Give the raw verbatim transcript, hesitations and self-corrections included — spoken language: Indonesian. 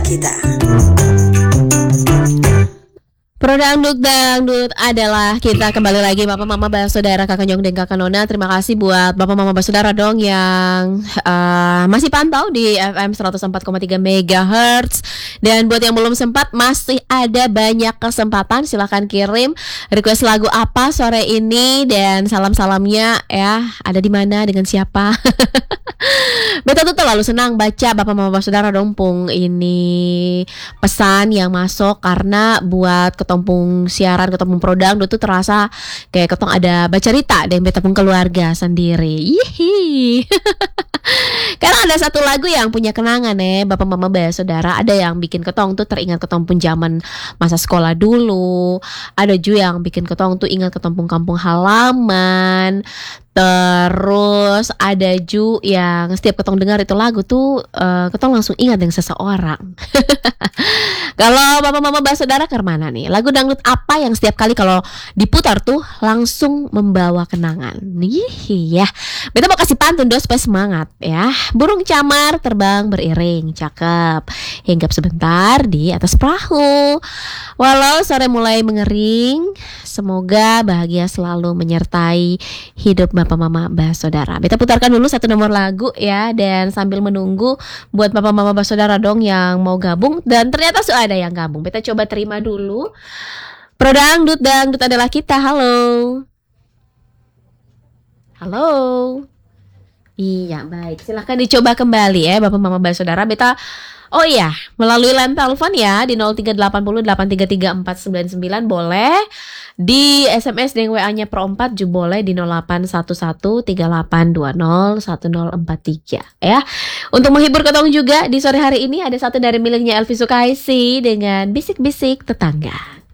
kita. Pro Dangdut Dangdut adalah kita kembali lagi Bapak Mama Basudara Kakak Nyong dan Kakak Nona. Terima kasih buat Bapak Mama Basudara dong yang uh, masih pantau di F M seratus empat koma tiga megahertz. Dan buat yang belum sempat, masih ada banyak kesempatan. Silahkan kirim request lagu apa sore ini dan salam-salamnya ya. Ada di mana, dengan siapa? Beta tuh terlalu senang baca Bapak Mama Basudara dompung ini pesan yang masuk, karena buat ketompung siaran, ketompung Prodang itu terasa kayak ketong ada baca cerita dan beta pun keluarga sendiri. Yihi. Karena ada satu lagu yang punya kenangan nih Bapak Mama Basudara. Ada yang bikin ketong tuh teringat ketong pun zaman masa sekolah dulu. Ada juga yang bikin ketong tuh ingat ketompung kampung halaman. Terus ada ju yang setiap ketong dengar itu lagu tuh uh, ketong langsung ingat dengan seseorang. Kalau Bapak Mama Basudara ke mana nih? Lagu dangdut apa yang setiap kali kalau diputar tuh langsung membawa kenangan? Nih ya. Beta mau kasih pantun dos supaya semangat ya. Burung camar terbang beriring, cakep. Hinggap sebentar di atas perahu. Walau sore mulai mengering, semoga bahagia selalu menyertai hidup Bapak Mama Basudara. Beta putarkan dulu satu nomor lagu ya, dan sambil menunggu buat Bapak Mama Basudara dong yang mau gabung, dan ternyata sudah ada yang gabung. Beta coba terima dulu. Pro Dangdut Dangdut adalah kita. Halo. Halo. Iya, baik. Silahkan dicoba kembali ya Bapak Mama Basudara. Beta Oh iya, melalui line telepon ya di nol tiga delapan nol delapan tiga tiga empat sembilan sembilan boleh. Di S M S dan W A-nya Pro empat juga boleh di nol delapan satu satu tiga delapan dua nol satu nol empat tiga ya. Untuk menghibur ketong juga di sore hari ini ada satu dari miliknya Elvi Sukaisi dengan Bisik-Bisik Tetangga.